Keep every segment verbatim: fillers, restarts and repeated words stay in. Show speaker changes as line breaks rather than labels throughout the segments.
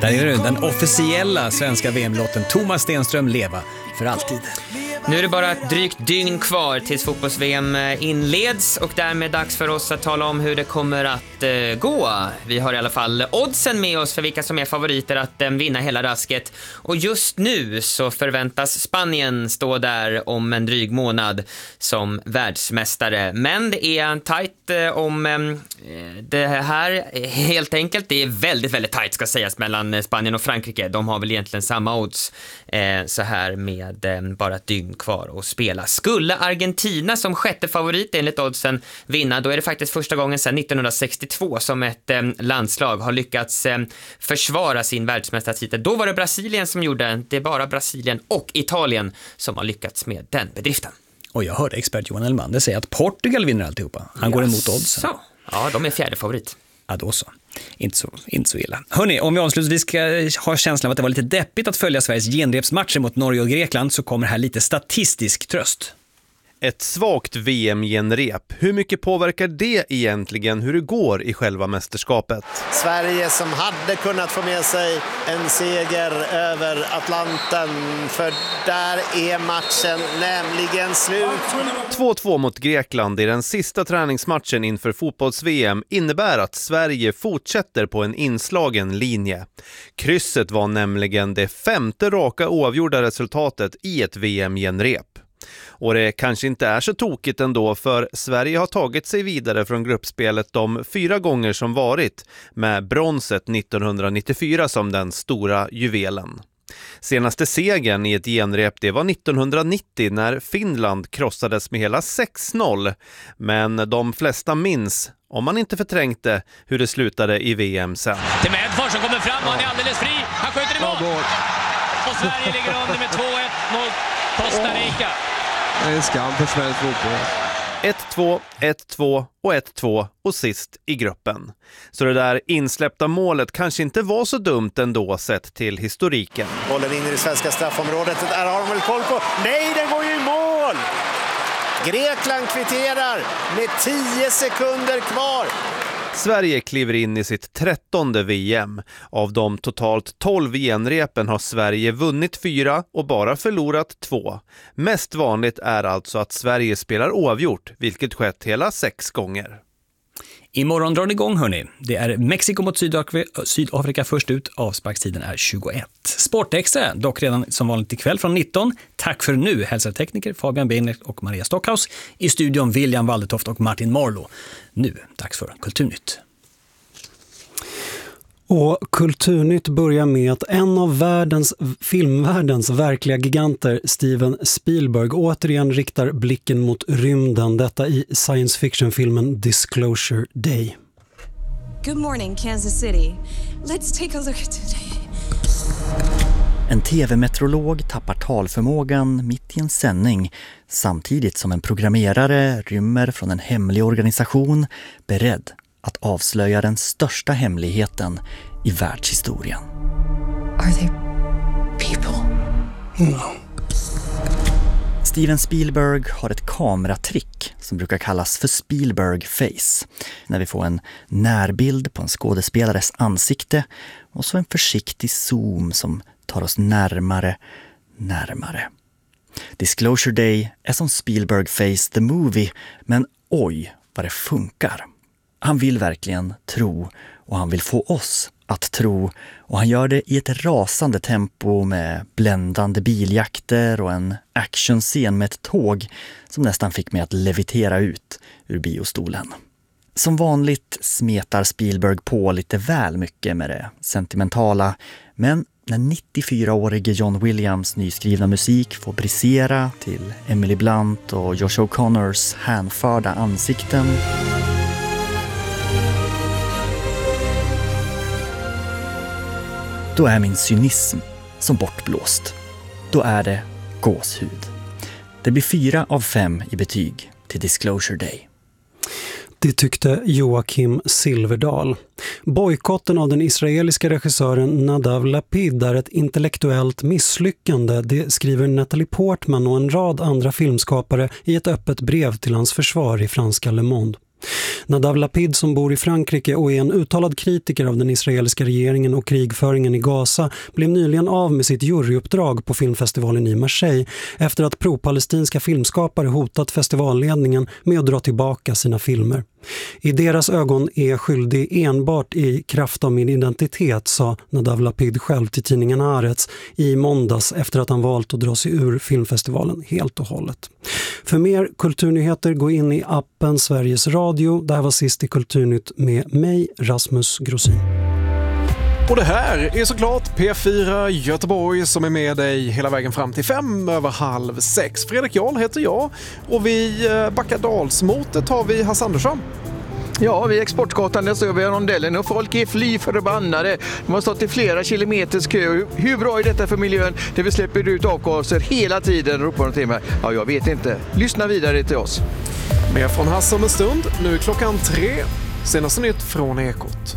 Där är det den officiella svenska V M-lotten Thomas Stenström leva för alltid.
Nu är det bara ett drygt dygn kvar tills fotbolls-V M inleds och därmed dags för oss att tala om hur det kommer att uh, gå. Vi har i alla fall oddsen med oss för vilka som är favoriter att um, vinna hela rasket. Och just nu så förväntas Spanien stå där om en dryg månad som världsmästare. Men det är tajt uh, om um, det här helt enkelt. Det är väldigt, väldigt tajt ska sägas mellan Spanien och Frankrike. De har väl egentligen samma odds uh, så här med um, bara ett dygn kvar att spela. Skulle Argentina som sjätte favorit enligt oddsen vinna, då är det faktiskt första gången sedan nittonhundrasextiotvå som ett eh, landslag har lyckats eh, försvara sin världsmästartitel. Då var det Brasilien som gjorde, det är bara Brasilien och Italien som har lyckats med den bedriften.
Och jag hörde expert Johan Elmander säga att Portugal vinner alltihopa. Han går emot oddsen.
Så. Ja, de är fjärde favorit.
Ja, då så. Inte så, inte så illa. Hörrni, om vi avslutningsvis ska ha känslan av att det var lite deppigt att följa Sveriges genrepsmatcher mot Norge och Grekland, så kommer här lite statistisk tröst.
Ett svagt V M-genrep. Hur mycket påverkar det egentligen hur det går i själva mästerskapet?
Sverige som hade kunnat få med sig en seger över Atlanten, för där är matchen nämligen slut.
två två mot Grekland i den sista träningsmatchen inför fotbolls-V M innebär att Sverige fortsätter på en inslagen linje. Krysset var nämligen det femte raka oavgjorda resultatet i ett V M-genrep. Och det kanske inte är så tokigt ändå, för Sverige har tagit sig vidare från gruppspelet de fyra gånger som varit, med bronset nittonhundranittiofyra som den stora juvelen. Senaste segern i ett genrep det var nittonhundranittio när Finland krossades med hela sex noll, men de flesta minns, om man inte förträngte, hur det slutade i V M sen.
Till Medfors som kommer fram, han är alldeles fri, han skjuter i mål! Och Sverige ligger under med två ett mot Costa Rica.
Det är en skam för svensk fotboll.
ett två, ett två och ett två och sist i gruppen. Så det där insläppta målet kanske inte var så dumt ändå sett till historiken.
Bollen in i det svenska straffområdet, där har de väl koll på. Nej, den går ju i mål! Grekland kvitterar med tio sekunder kvar.
Sverige kliver in i sitt trettonde V M. Av de totalt tolv genrepen har Sverige vunnit fyra och bara förlorat två. Mest vanligt är alltså att Sverige spelar oavgjort, vilket skett hela sex gånger.
Imorgon drar det igång, hörni. Det är Mexiko mot Sydafrika, Sydafrika först ut. Avsparkstiden är tjugoett. Sportextra, dock redan som vanligt ikväll från nitton. Tack för nu, hälsar tekniker Fabian Beiner och Maria Stockhaus. I studion William Waldertoft och Martin Marlo. Nu, dags för Kulturnytt.
Och Kulturnytt börjar med att en av världens, filmvärldens verkliga giganter, Steven Spielberg, återigen riktar blicken mot rymden. Detta i science fiction-filmen Disclosure Day.
Good morning, Kansas City. Let's take a look at today.
En tv-meteorolog tappar talförmågan mitt i en sändning samtidigt som en programmerare rymmer från en hemlig organisation beredd att avslöja den största hemligheten i världshistorien.
Are they people?
No.
Steven Spielberg har ett kameratrick som brukar kallas för Spielberg face. När vi får en närbild på en skådespelares ansikte och så en försiktig zoom som tar oss närmare, närmare. Disclosure Day är som Spielberg face the movie, men oj vad det funkar. Han vill verkligen tro och han vill få oss att tro, och han gör det i ett rasande tempo med bländande biljakter och en actionscen med ett tåg som nästan fick mig att levitera ut ur biostolen. Som vanligt smetar Spielberg på lite väl mycket med det sentimentala, men när nittiofyraårige John Williams nyskrivna musik får brisera till Emily Blunt och Josh O'Connors hänförda ansikten, då är min cynism som bortblåst. Då är det gåshud. Det blir fyra av fem i betyg till Disclosure Day.
Det tyckte Joakim Silverdal. Bojkotten av den israeliska regissören Nadav Lapid är ett intellektuellt misslyckande. Det skriver Natalie Portman och en rad andra filmskapare i ett öppet brev till hans försvar i franska Le Monde. Nadav Lapid som bor i Frankrike och är en uttalad kritiker av den israeliska regeringen och krigföringen i Gaza blev nyligen av med sitt juryuppdrag på filmfestivalen i Marseille efter att pro-palestinska filmskapare hotat festivalledningen med att dra tillbaka sina filmer. I deras ögon är jag skyldig enbart i kraft av min identitet, sa Nadav Lapid själv till tidningen Haaretz i måndags efter att han valt att dra sig ur filmfestivalen helt och hållet. För mer kulturnyheter, gå in i appen Sveriges Radio. Det här var sist i Kulturnytt med mig, Rasmus Grossin.
Och det här är såklart P fyra Göteborg som är med dig hela vägen fram till fem över halv sex. Fredrik Jarl heter jag och vid Backadalsmotet har vi Hasse Andersson.
Ja, vid Exportgatan där står vi i rondellen och folk är fly förbannade. De har stått i flera kilometers kö. Hur bra är detta för miljön? Det vi släpper ut avgaser hela tiden, ropar de till mig. Ja, jag vet inte. Lyssna vidare till oss.
Mer från Hasse om en stund. Nu är klockan tre. Senaste nytt från Ekot.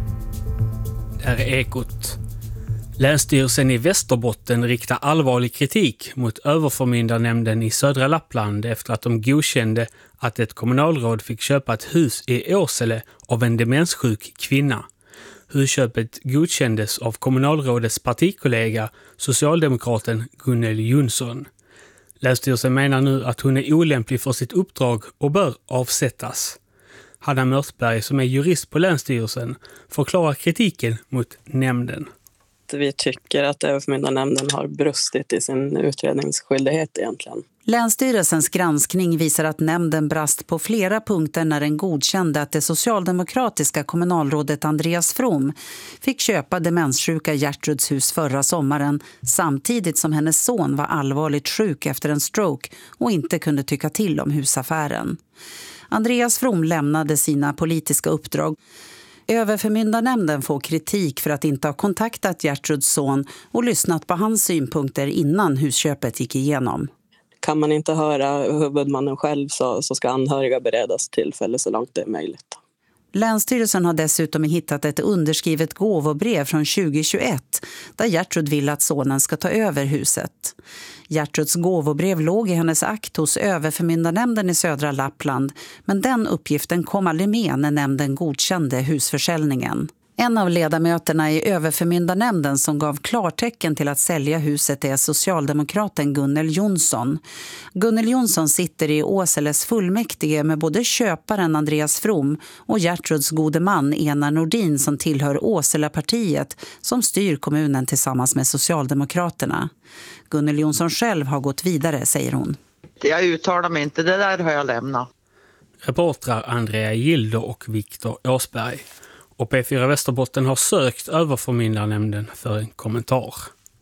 Det här är Ekot. Länsstyrelsen i Västerbotten riktar allvarlig kritik mot överförmyndarnämnden i södra Lappland efter att de godkände att ett kommunalråd fick köpa ett hus i Åsele av en demenssjuk kvinna. Husköpet godkändes av kommunalrådets partikollega, socialdemokraten Gunnel Jonsson. Länsstyrelsen menar nu att hon är olämplig för sitt uppdrag och bör avsättas. Hanna Mörtberg, som är jurist på Länsstyrelsen, förklarar kritiken mot nämnden.
Vi tycker att överförmyndarnämnden har brustit i sin utredningsskyldighet egentligen.
Länsstyrelsens granskning visar att nämnden brast på flera punkter när den godkände att det socialdemokratiska kommunalrådet Andreas From fick köpa demenssjuka Gertruds hus förra sommaren samtidigt som hennes son var allvarligt sjuk efter en stroke och inte kunde tycka till om husaffären. Andreas From lämnade sina politiska uppdrag. Överförmyndarnämnden får kritik för att inte ha kontaktat Gertruds son och lyssnat på hans synpunkter innan husköpet gick igenom.
Kan man inte höra huvudmannen själv så, så ska anhöriga beredas tillfälle så långt det är möjligt.
Länsstyrelsen har dessutom hittat ett underskrivet gåvobrev från tjugohundratjugoett där Gertrud vill att sonen ska ta över huset. Gertruds gåvobrev låg i hennes akt hos överförmyndarnämnden i södra Lappland, men den uppgiften kom aldrig med när nämnden godkände husförsäljningen. En av ledamöterna i överförmyndarnämnden som gav klartecken till att sälja huset är socialdemokraten Gunnel Jonsson. Gunnel Jonsson sitter i Åseles fullmäktige med både köparen Andreas From och Gertruds gode man Enar Nordin som tillhör Åsela-partiet som styr kommunen tillsammans med Socialdemokraterna. Gunnel Jonsson själv har gått vidare, säger hon.
Jag uttalar mig inte, det där har jag lämnat.
Reportrar Andrea Gilder och Viktor Åsberg. Och P fyra Västerbotten har sökt överförmyndarnämnden för en kommentar.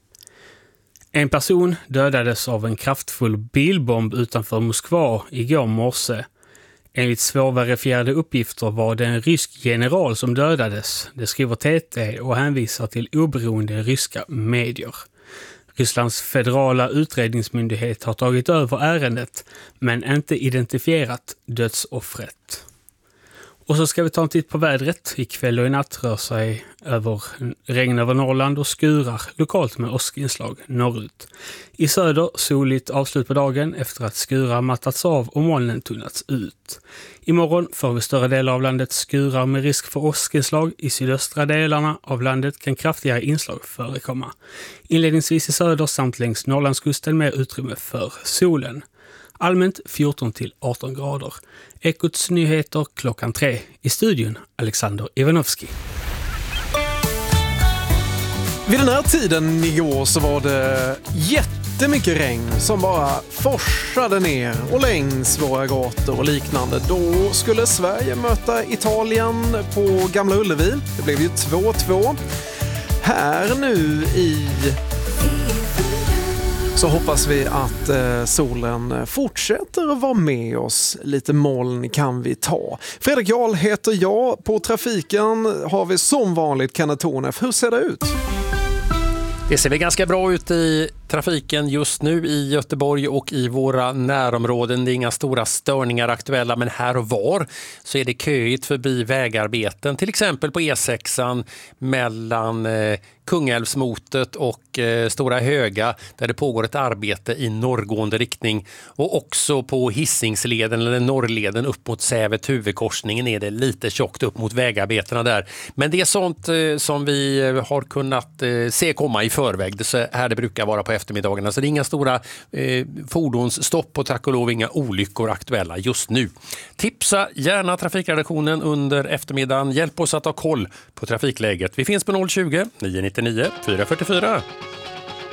En person dödades av en kraftfull bilbomb utanför Moskva igår morse. Enligt svårverifierade uppgifter var det en rysk general som dödades. Det skriver T T och hänvisar till oberoende ryska medier. Rysslands federala utredningsmyndighet har tagit över ärendet men inte identifierat dödsoffret. Och så ska vi ta en titt på vädret. Ikväll och i natt rör sig över regn över Norrland och skurar lokalt med åskinslag norrut. I söder soligt avslut på dagen efter att skurar mattats av och molnen tunnats ut. Imorgon får vi större delar av landet skurar med risk för åskinslag. I sydöstra delarna av landet kan kraftigare inslag förekomma. Inledningsvis i söder samt längs Norrlandskusten med utrymme för solen. Allmänt fjorton till arton grader. Ekots nyheter klockan tre. I studion Alexander Ivanovski.
Vid den här tiden igår så var det jättemycket regn som bara forsade ner och längs våra gator och liknande. Då skulle Sverige möta Italien på Gamla Ullevi. Det blev ju två två. Här nu i... så hoppas vi att eh, solen fortsätter att vara med oss. Lite moln kan vi ta. Fredrik Jarl heter jag. På trafiken har vi som vanligt Kenneth Tornef. Hur ser det ut?
Det ser väl ganska bra ut i trafiken just nu i Göteborg och i våra närområden. Det är inga stora störningar aktuella, men här och var så är det köigt förbi vägarbeten. Till exempel på E sexan mellan eh, Kungälvsmotet och eh, Stora Höga där det pågår ett arbete i norrgående riktning. Och också på Hisingsleden eller Norrleden upp mot Sävet huvudkorsningen är det lite tjockt upp mot vägarbetena där. Men det är sånt eh, som vi har kunnat eh, se komma i förväg. Det är så här det brukar vara på eftermiddagarna. Så det är inga stora eh, fordonsstopp och tack och lov inga olyckor aktuella just nu. Tipsa gärna trafikredaktionen under eftermiddagen. Hjälp oss att ha koll på trafikläget. Vi finns på noll tjugo, nio nio nio, fyra fyra fyra.